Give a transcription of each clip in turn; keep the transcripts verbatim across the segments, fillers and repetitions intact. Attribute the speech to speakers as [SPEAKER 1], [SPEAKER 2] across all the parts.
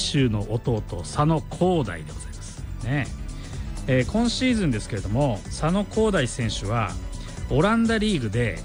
[SPEAKER 1] 州の弟佐野皓大でございますね。えー、今シーズンですけれども、佐野皓大選手はオランダリーグで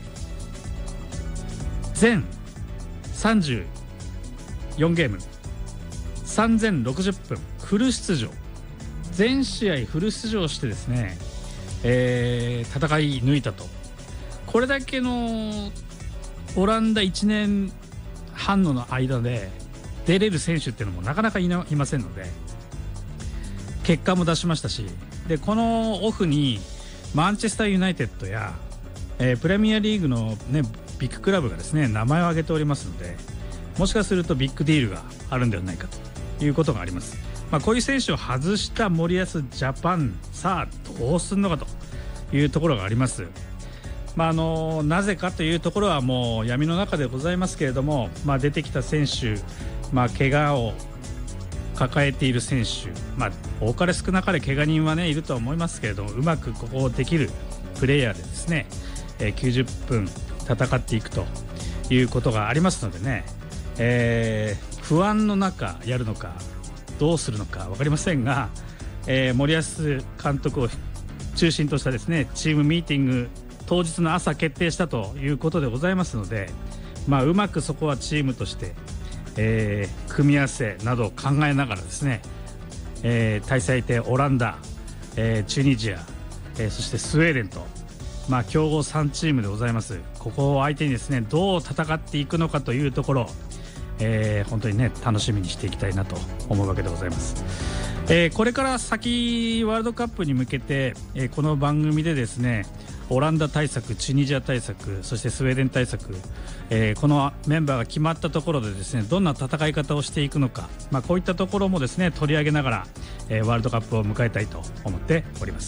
[SPEAKER 1] 全さんじゅうよんゲームさんぜんろくじゅっぷんフル出場、全試合フル出場してですね、えー、戦い抜いたと。これだけのオランダいちねんはんの間で出れる選手っていうのもなかなか い, ないませんので、結果も出しましたし、でこのオフにマンチェスターユナイテッドや、えー、プレミアリーグの、ね、ビッグクラブがですね名前を挙げておりますので、もしかするとビッグディールがあるんではないかということがあります。まあ、こういう選手を外した森保ジャパン、さあどうするのかというところがあります。まあ、あのなぜかというところはもう闇の中でございますけれども、まあ、出てきた選手、まあ、怪我を抱えている選手、まあ、多かれ少なかれ怪我人は、ね、いるとは思いますけれども、うまくここをできるプレイヤーでですね、えー、きゅうじゅっぷん戦っていくということがありますのでね、えー、不安の中やるのかどうするのか分かりませんが、えー、森保監督を中心としたですねチームミーティング当日の朝決定したということでございますので、まあ、うまくそこはチームとして、えー、組み合わせなどを考えながらですね、えー、対戦相手オランダ、えー、チュニジア、えー、そしてスウェーデンと、まあ、強豪さんチームでございます。ここを相手にですねどう戦っていくのかというところ、えー、本当にね楽しみにしていきたいなと思うわけでございます。えー、これから先ワールドカップに向けて、えー、この番組でですねオランダ対策、チュニジア対策、そしてスウェーデン対策、えー、このメンバーが決まったところでですねどんな戦い方をしていくのか、まあ、こういったところもですね取り上げながら、えー、ワールドカップを迎えたいと思っております。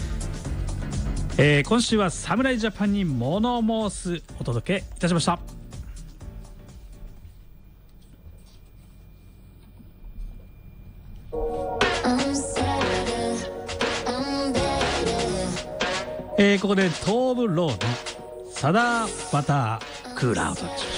[SPEAKER 1] えー、今週は侍ジャパンに物申すお届けいたしました。えー、ここでトーブロードサダーバタークラウド。